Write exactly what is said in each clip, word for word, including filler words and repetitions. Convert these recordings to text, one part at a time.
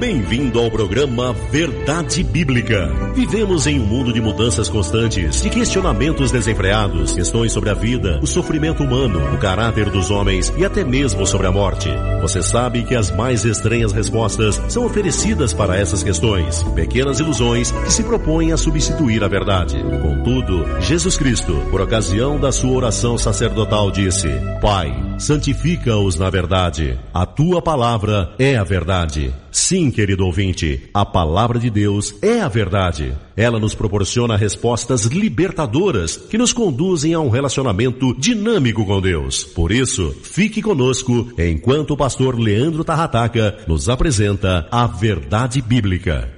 Bem-vindo ao programa Verdade Bíblica. Vivemos em um mundo de mudanças constantes, de questionamentos desenfreados, questões sobre a vida, o sofrimento humano, o caráter dos homens e até mesmo sobre a morte. Você sabe que as mais estranhas respostas são oferecidas para essas questões, pequenas ilusões que se propõem a substituir a verdade. Contudo, Jesus Cristo, por ocasião da sua oração sacerdotal, disse: Pai, santifica-os na verdade. A tua palavra é a verdade. Sim, querido ouvinte, a palavra de Deus é a verdade. Ela nos proporciona respostas libertadoras que nos conduzem a um relacionamento dinâmico com Deus. Por isso, fique conosco enquanto o pastor Leandro Tarrataca nos apresenta a Verdade Bíblica.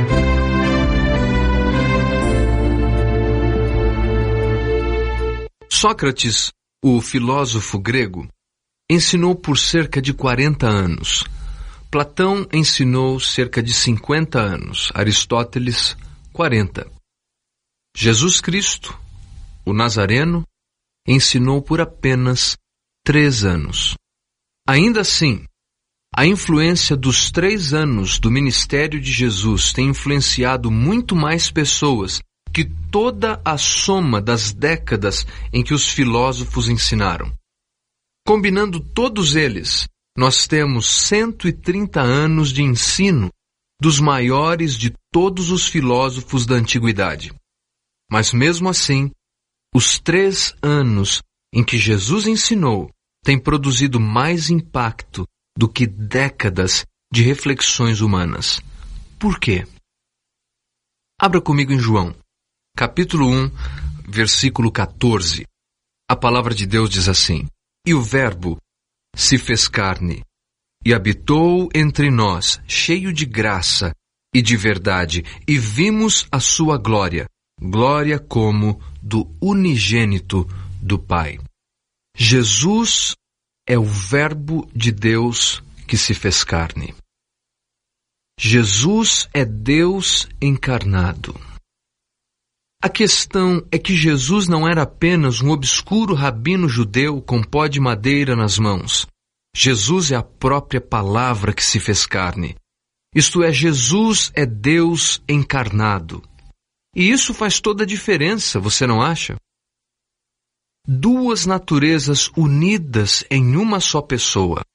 Sócrates, o filósofo grego, ensinou por cerca de quarenta anos. Platão ensinou cerca de cinquenta anos, Aristóteles, quarenta. Jesus Cristo, o Nazareno, ensinou por apenas três anos. Ainda assim, a influência dos três anos do ministério de Jesus tem influenciado muito mais pessoas que toda a soma das décadas em que os filósofos ensinaram. Combinando todos eles, nós temos cento e trinta anos de ensino dos maiores de todos os filósofos da antiguidade. Mas mesmo assim, os três anos em que Jesus ensinou têm produzido mais impacto do que décadas de reflexões humanas. Por quê? Abra comigo em João, capítulo um, versículo quatorze. A palavra de Deus diz assim: E o Verbo se fez carne e habitou entre nós, cheio de graça e de verdade, e vimos a sua glória, glória como do unigênito do Pai. Jesus é o Verbo de Deus que se fez carne. Jesus é Deus encarnado. A questão é que Jesus não era apenas um obscuro rabino judeu com pó de madeira nas mãos. Jesus é a própria palavra que se fez carne. Isto é, Jesus é Deus encarnado. E isso faz toda a diferença, você não acha? Duas naturezas unidas em uma só pessoa.